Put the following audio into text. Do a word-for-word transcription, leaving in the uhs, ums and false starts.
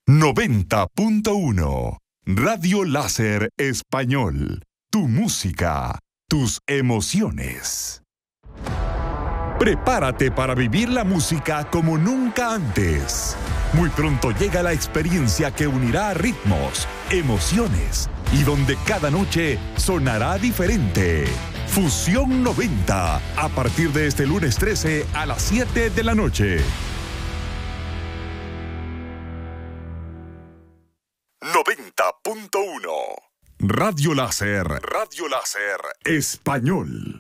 noventa punto uno. Radio Láser Español. Tu música, tus emociones. Prepárate para vivir la música como nunca antes. Muy pronto llega la experiencia que unirá ritmos, emociones y donde cada noche sonará diferente. Fusión noventa, a partir de este lunes trece a las siete de la noche. noventa punto uno. Radio Láser. Radio Láser Español.